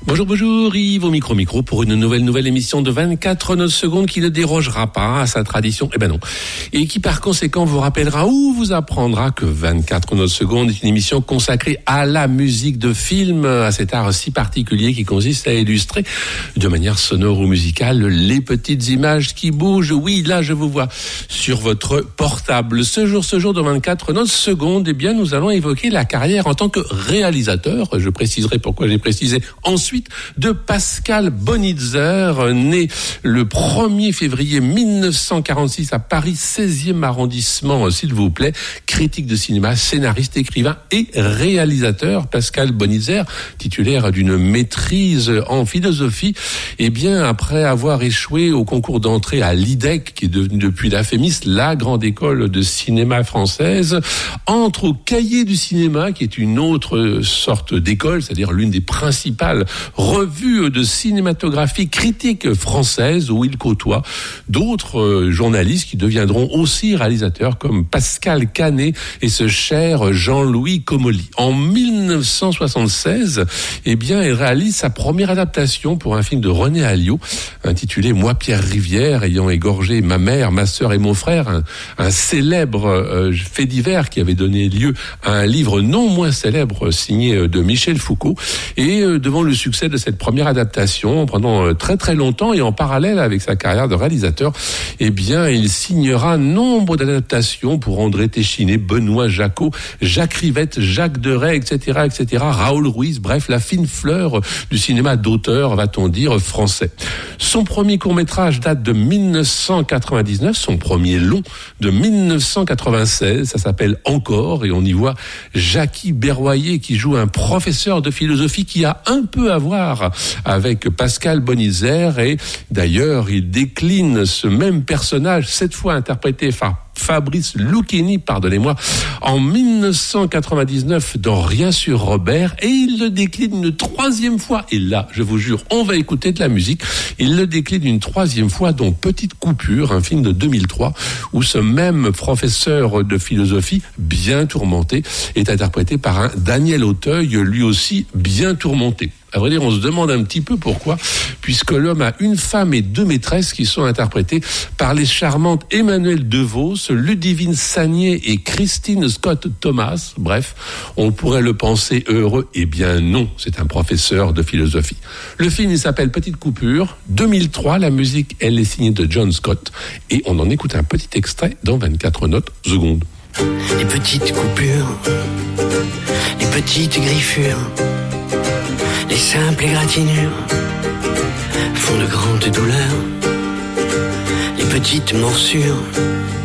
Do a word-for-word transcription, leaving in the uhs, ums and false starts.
Bonjour, bonjour, Yves au micro-micro pour une nouvelle nouvelle émission de vingt-quatre notes secondes qui ne dérogera pas à sa tradition, eh ben non, et qui par conséquent vous rappellera ou vous apprendra que vingt-quatre notes secondes est une émission consacrée à la musique de film, à cet art si particulier qui consiste à illustrer de manière sonore ou musicale les petites images qui bougent. Oui, là je vous vois sur votre portable. Ce jour, ce jour de vingt-quatre notes secondes, eh bien nous allons évoquer la carrière en tant que réalisateur. Je préciserai pourquoi j'ai précisé ensuite de Pascal Bonitzer, né le premier février mille neuf cent quarante-six à Paris, seizième arrondissement, s'il vous plaît, critique de cinéma, scénariste, écrivain et réalisateur. Pascal Bonitzer, titulaire d'une maîtrise en philosophie, eh bien, après avoir échoué au concours d'entrée à l'I D E C, qui est devenue depuis la FEMIS, la grande école de cinéma française, entre au Cahiers du cinéma, qui est une autre sorte d'école, c'est-à-dire l'une des principales revue de cinématographie critique française où il côtoie d'autres euh, journalistes qui deviendront aussi réalisateurs comme Pascal Canet et ce cher Jean-Louis Comolli. En mille neuf cent soixante-seize, eh bien, il réalise sa première adaptation pour un film de René Alliot intitulé Moi Pierre Rivière, ayant égorgé ma mère, ma sœur et mon frère, un, un célèbre euh, fait divers qui avait donné lieu à un livre non moins célèbre signé de Michel Foucault. Et euh, devant le succès de cette première adaptation pendant très très longtemps et en parallèle avec sa carrière de réalisateur, eh bien, il signera nombre d'adaptations pour André Téchiné, Benoît Jacot, Jacques Rivette, Jacques Deray, et cetera, et cetera, Raoul Ruiz, bref, la fine fleur du cinéma d'auteur, va-t-on dire, français. Son premier court-métrage date de mille neuf cent quatre-vingt-dix-neuf, son premier long de mille neuf cent quatre-vingt-seize, ça s'appelle Encore, et on y voit Jackie Berroyer qui joue un professeur de philosophie qui a un peu à voir avec Pascal Bonitzer, et d'ailleurs il décline ce même personnage, cette fois interprété par Fabrice Lucchini, pardonnez-moi, en mille neuf cent quatre-vingt-dix-neuf dans Rien sur Robert, et il le décline une troisième fois, et là, je vous jure, on va écouter de la musique, il le décline une troisième fois dans Petite Coupure, un film de deux mille trois, où ce même professeur de philosophie, bien tourmenté, est interprété par un Daniel Auteuil, lui aussi bien tourmenté. À vrai dire, on se demande un petit peu pourquoi, puisque l'homme a une femme et deux maîtresses qui sont interprétées par les charmantes Emmanuelle DeVos, Ludivine Sagné et Christine Scott Thomas. Bref, on pourrait le penser heureux. Eh bien non, c'est un professeur de philosophie. Le film, il s'appelle Petite Coupure, deux mille trois. La musique, elle est signée de John Scott. Et on en écoute un petit extrait dans vingt-quatre notes secondes. Les petites coupures, les petites griffures, les simples égratignures font de grandes douleurs. Les petites morsures